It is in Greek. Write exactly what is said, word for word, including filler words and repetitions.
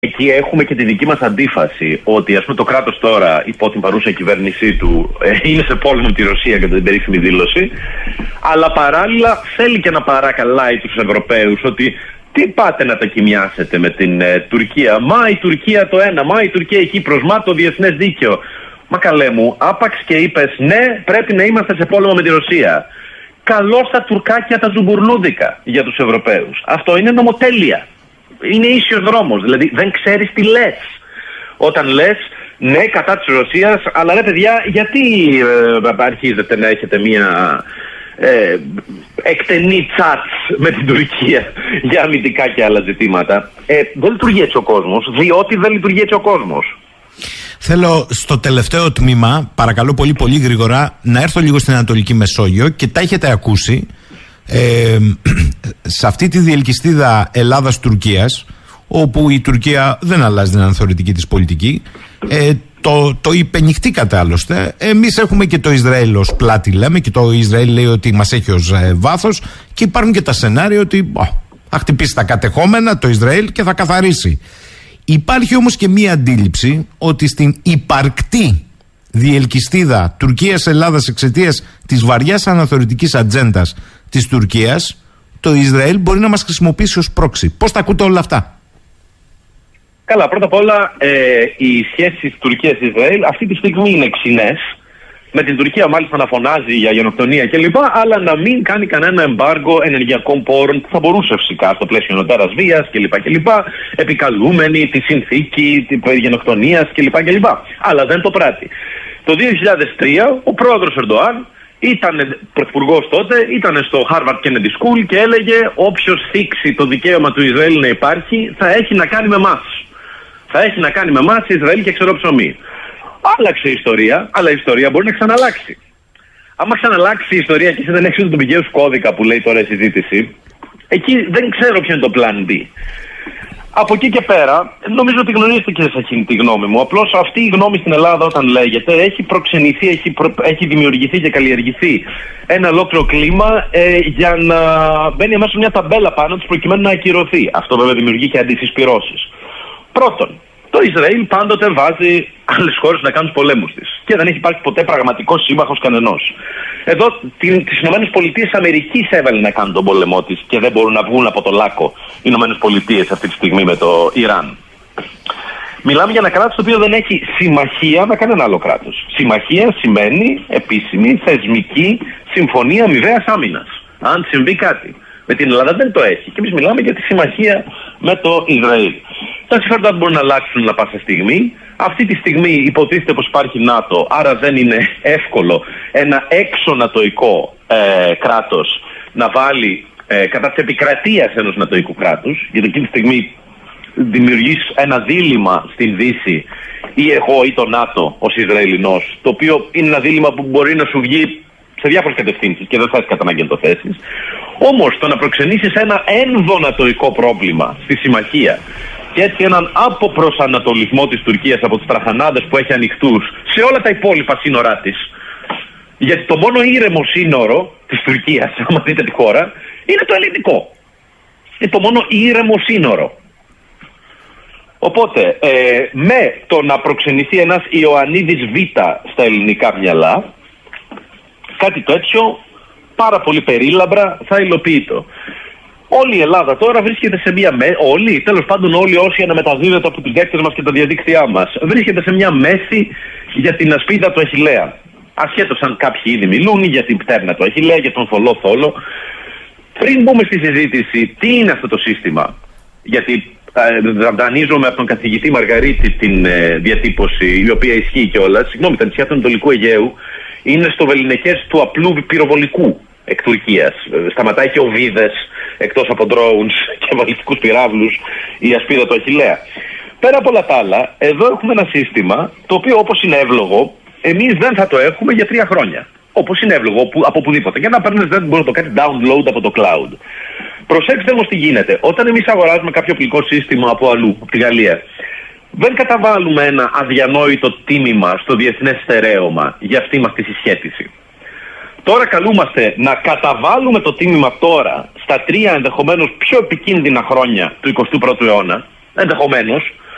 Εκεί έχουμε και τη δική μας αντίφαση, ότι ας πούμε το κράτος τώρα υπό την παρούσα κυβέρνησή του ε, είναι σε πόλεμο με τη Ρωσία κατά την περίφημη δήλωση, αλλά παράλληλα θέλει και να παρακαλάει τους Ευρωπαίους ότι τι πάτε να τα κοιμιάσετε με την ε, Τουρκία, μα η Τουρκία το ένα, μα η Τουρκία εκεί προσμά το διεθνές δίκαιο. Μα καλέ μου, άπαξ και είπες ναι, πρέπει να είμαστε σε πόλεμο με τη Ρωσία. Καλώς τα τουρκάκια τα ζουμπουρλούδικα για τους Ευρωπαίους. Αυτό είναι νομοτέλεια. Είναι ίσιος δρόμος, δηλαδή δεν ξέρεις τι λες. Όταν λες ναι κατά της Ρωσίας, αλλά ρε παιδιά γιατί ε, αρχίζετε να έχετε μια ε, εκτενή τσάτς με την Τουρκία για αμυντικά και άλλα ζητήματα. Ε, δεν λειτουργεί έτσι ο κόσμος, διότι δεν λειτουργεί έτσι ο κόσμος. Θέλω στο τελευταίο τμήμα, παρακαλώ πολύ πολύ γρήγορα, να έρθω λίγο στην Ανατολική Μεσόγειο και τα έχετε ακούσει. Ε, σε αυτή τη διελκυστίδα Ελλάδας-Τουρκίας, όπου η Τουρκία δεν αλλάζει την αναθεωρητική της πολιτική, ε, το, το υπενυχτήκατε άλλωστε. Εμείς έχουμε και το Ισραήλ ως πλάτη, λέμε, και το Ισραήλ λέει ότι μας έχει ως ε, βάθος, και υπάρχουν και τα σενάρια ότι μπα, θα χτυπήσει τα κατεχόμενα το Ισραήλ και θα καθαρίσει. Υπάρχει όμως και μία αντίληψη ότι στην υπαρκτή διελκυστίδα Τουρκίας-Ελλάδας εξαιτίας της βαριάς αναθεωρητικής ατζέντας της Τουρκίας, το Ισραήλ μπορεί να μας χρησιμοποιήσει ως πρόξη. Πώς τα ακούτε όλα αυτά? Καλά, πρώτα απ' όλα ε, οι σχέσεις Τουρκίας-Ισραήλ αυτή τη στιγμή είναι ξινές. Με την Τουρκία μάλιστα να φωνάζει για γενοκτονία κλπ. Αλλά να μην κάνει κανένα εμπάργκο ενεργειακών πόρων που θα μπορούσε φυσικά στο πλαίσιο νοτάρας βίας κλπ. κλπ. Επικαλούμενη τη συνθήκη γενοκτονίας κλπ. κλπ. Αλλά δεν το πράττει. Το δύο χιλιάδες τρία ο πρόεδρος Ερντοάν ήταν πρωθυπουργός τότε, ήταν στο Harvard Kennedy School και έλεγε όποιος θίξει το δικαίωμα του Ισραήλ να υπάρχει θα έχει να κάνει με εμάς. Θα έχει να κάνει με εμάς Ισραήλ και ξερό ψωμί. Άλλαξε η ιστορία, αλλά η ιστορία μπορεί να ξαναλλάξει. Άμα ξαναλλάξει η ιστορία και εσύ δεν έχεις ούτε τον πηγαίο κώδικα που λέει τώρα η συζήτηση, εκεί δεν ξέρω ποιο είναι το plan B. Από εκεί και πέρα, νομίζω ότι γνωρίζετε και εσείς τη γνώμη μου. Απλώς αυτή η γνώμη στην Ελλάδα, όταν λέγεται, έχει προξενηθεί, έχει, προ... έχει δημιουργηθεί και καλλιεργηθεί ένα ολόκληρο κλίμα ε, για να μπαίνει αμέσως μια ταμπέλα πάνω της προκειμένου να ακυρωθεί. Αυτό βέβαια δημιουργεί και αντισυσπυρώσεις. Πρώτον, το Ισραήλ πάντοτε βάζει άλλες χώρες να κάνουν τους πολέμους της. Και δεν έχει υπάρξει ποτέ πραγματικός σύμμαχος κανενός. Εδώ τις ΗΠΑ έβαλε να κάνουν τον πόλεμό της και δεν μπορούν να βγουν από το λάκκο οι ΗΠΑ αυτή τη στιγμή με το Ιράν. Μιλάμε για ένα κράτος το οποίο δεν έχει συμμαχία με κανένα άλλο κράτος. Συμμαχία σημαίνει επίσημη θεσμική συμφωνία αμοιβαίας άμυνας. Αν συμβεί κάτι. Με την Ελλάδα δεν το έχει. Και εμείς μιλάμε για τη συμμαχία με το Ισραήλ. Τα συμφέροντα μπορούν να αλλάξουν ανά πάσα στιγμή. Αυτή τη στιγμή υποτίθεται πως υπάρχει ΝΑΤΟ, άρα δεν είναι εύκολο ένα έξω νατοϊκό ε, κράτος να βάλει ε, κατά της επικρατείας ενός νατοϊκού κράτους. Γιατί εκείνη τη στιγμή δημιουργείς ένα δίλημμα στην Δύση, ή εγώ ή το ΝΑΤΟ ως Ισραηλινός, το οποίο είναι ένα δίλημμα που μπορεί να σου βγει σε διάφορες κατευθύνσεις και δεν θα έχεις κατά ανάγκη να το θέσεις. Όμως το να προξενήσεις ένα ενδονατοϊκό πρόβλημα στη συμμαχία και έτσι έναν αποπροσανατολισμό της Τουρκίας από τους τραχανάδες που έχει ανοιχτούς σε όλα τα υπόλοιπα σύνορά της, γιατί το μόνο ήρεμο σύνορο της Τουρκίας, άμα δείτε τη χώρα, είναι το ελληνικό. Είναι το μόνο ήρεμο σύνορο. Οπότε, ε, με το να προξενηθεί ένας Ιωαννίδης Β στα ελληνικά μυαλά, κάτι τέτοιο πάρα πολύ περίλαμπρα θα υλοποιείτο. Όλη η Ελλάδα τώρα βρίσκεται σε μια μέση, όλοι, τέλος πάντων όλοι όσοι αναμεταδίδεται από τους δέκτες μας και τα διαδίκτυά μας, βρίσκεται σε μια μέση για την ασπίδα του Αχιλλέα. Ασχέτως αν κάποιοι ήδη μιλούν για την πτέρνα του Αχιλλέα, για τον θολό θόλο. Πριν μπούμε στη συζήτηση, τι είναι αυτό το σύστημα, γιατί ε, δανείζομαι από τον καθηγητή Μαργαρίτη την ε, διατύπωση, η οποία ισχύει κιόλας, συγγνώμη, τα νησιά του Ανατολικού Αιγαίου είναι στο βεληνικές του απλού πυροβολικού εκ Τουρκίας. Σταματάει και ο Βίδες, εκτός από drones και βαλιστικούς πυράβλους, η ασπίδα του Αχιλλέα. Πέρα από όλα τα άλλα, εδώ έχουμε ένα σύστημα το οποίο, όπως είναι εύλογο, εμείς δεν θα το έχουμε για τρία χρόνια. Όπως είναι εύλογο από οπουδήποτε. Για να παίρνεις δεν μπορεί να το κάνει download από το cloud. Προσέξτε όμως τι γίνεται. Όταν εμείς αγοράζουμε κάποιο οπλικό σύστημα από αλλού, από τη Γαλλία, δεν καταβάλουμε ένα αδιανόητο τίμημα στο διεθνές στερέωμα για αυτή μας τη συσχέτιση. Τώρα καλούμαστε να καταβάλουμε το τίμημα τώρα στα τρία ενδεχομένως πιο επικίνδυνα χρόνια του εικοστού πρώτου αιώνα, ενδεχομένως,